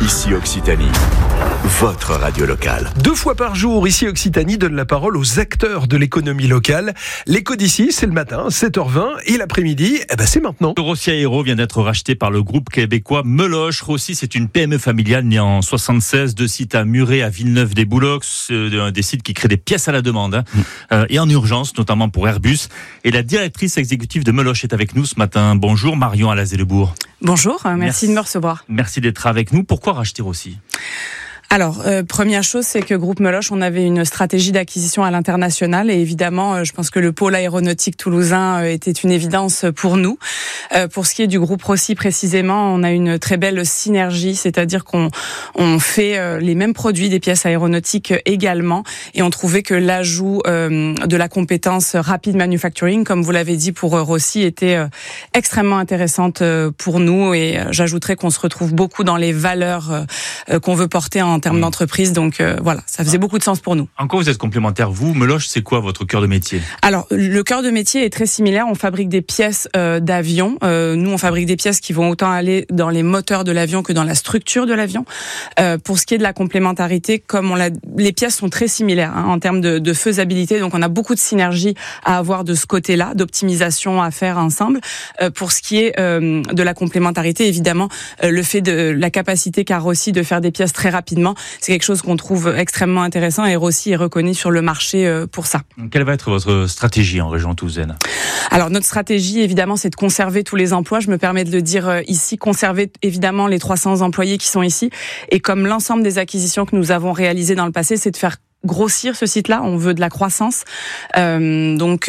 Ici Occitanie, votre radio locale. 2 fois par jour, ici Occitanie donne la parole aux acteurs de l'économie locale. L'écho d'ici, c'est le matin, 7h20, et l'après-midi, c'est maintenant. Rossi Aéro vient d'être racheté par le groupe québécois Meloche. Rossi, c'est une PME familiale née en 76, 2 sites à Muret, à Villeneuve-des-Boulocs, des sites qui créent des pièces à la demande, et en urgence, notamment pour Airbus. Et la directrice exécutive de Meloche est avec nous ce matin. Bonjour, Marion Alazé-Lebourg. Bonjour, merci de me recevoir. Merci d'être avec nous. Pourquoi racheter Rossi ? Alors, première chose, c'est que Groupe Meloche, on avait une stratégie d'acquisition à l'international et évidemment, je pense que le pôle aéronautique toulousain était une évidence pour nous. Pour ce qui est du groupe Rossi précisément, on a une très belle synergie, c'est-à-dire qu'on fait les mêmes produits, des pièces aéronautiques également, et on trouvait que l'ajout de la compétence rapid manufacturing, comme vous l'avez dit pour Rossi, était extrêmement intéressante pour nous, et j'ajouterais qu'on se retrouve beaucoup dans les valeurs qu'on veut porter en termes d'entreprise, donc voilà, ça faisait beaucoup de sens pour nous. En quoi vous êtes complémentaires, vous, Meloche, c'est quoi votre cœur de métier ? Alors, le cœur de métier est très similaire, on fabrique des pièces d'avion, nous on fabrique des pièces qui vont autant aller dans les moteurs de l'avion que dans la structure de l'avion. Pour ce qui est de la complémentarité, comme les pièces sont très similaires en termes de faisabilité, donc on a beaucoup de synergie à avoir de ce côté-là, d'optimisation à faire ensemble. Pour ce qui est de la complémentarité, évidemment, le fait de la capacité qu'a Rossi de faire des pièces très rapidement, c'est quelque chose qu'on trouve extrêmement intéressant, et Rossi est reconnu sur le marché pour ça. Quelle va être votre stratégie en région toulousaine ? Alors notre stratégie, évidemment, c'est de conserver tous les emplois. Je me permets de le dire ici, conserver évidemment les 300 employés qui sont ici. Et comme l'ensemble des acquisitions que nous avons réalisées dans le passé, c'est de faire grossir ce site-là, on veut de la croissance, donc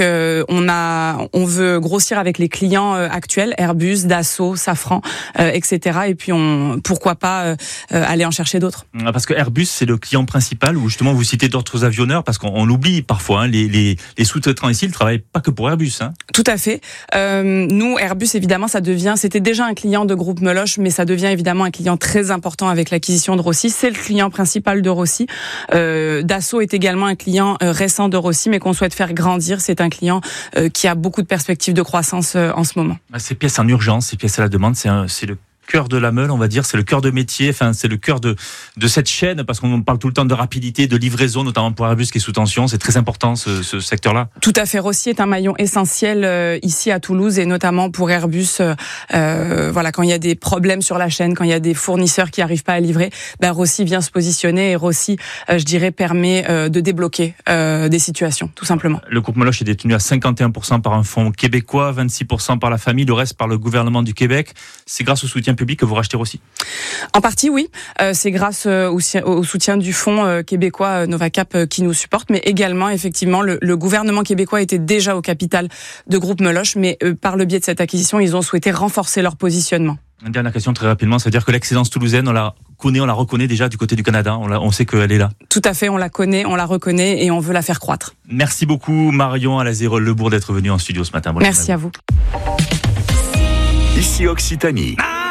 on veut grossir avec les clients actuels, Airbus, Dassault, Safran, etc. Et puis pourquoi pas aller en chercher d'autres. Parce que Airbus, c'est le client principal, ou justement vous citez d'autres avionneurs, parce qu'on l'oublie parfois, les sous-traitants ici, ils ne travaillent pas que pour Airbus. Tout à fait. Nous, Airbus, évidemment, c'était déjà un client de groupe Meloche, mais ça devient évidemment un client très important avec l'acquisition de Rossi. C'est le client principal de Rossi. Dassault est également un client récent de Rossi, mais qu'on souhaite faire grandir. C'est un client qui a beaucoup de perspectives de croissance en ce moment. Ces pièces en urgence, ces pièces à la demande, c'est le cœur de la meule, on va dire, c'est le cœur de métier, c'est le cœur de cette chaîne, parce qu'on parle tout le temps de rapidité, de livraison, notamment pour Airbus qui est sous tension. C'est très important ce secteur-là. Tout à fait. Rossi est un maillon essentiel ici à Toulouse, et notamment pour Airbus. Quand il y a des problèmes sur la chaîne, quand il y a des fournisseurs qui n'arrivent pas à livrer, Rossi vient se positionner, et Rossi, je dirais, permet de débloquer des situations, tout simplement. Le groupe Meloche est détenu à 51% par un fonds québécois, 26% par la famille, le reste par le gouvernement du Québec. C'est grâce au soutien public que vous rachetez Rossi ? En partie, oui. C'est grâce au soutien du fonds québécois Novacap qui nous supporte, mais également, effectivement, le gouvernement québécois était déjà au capital de Groupe Meloche, mais par le biais de cette acquisition, ils ont souhaité renforcer leur positionnement. Une dernière question très rapidement, ça veut dire que l'excellence toulousaine, on la reconnaît déjà du côté du Canada, on sait qu'elle est là. Tout à fait, on la connaît, on la reconnaît, et on veut la faire croître. Merci beaucoup Marion Alazé-Lebourg d'être venue en studio ce matin. Merci à vous. Ici Occitanie.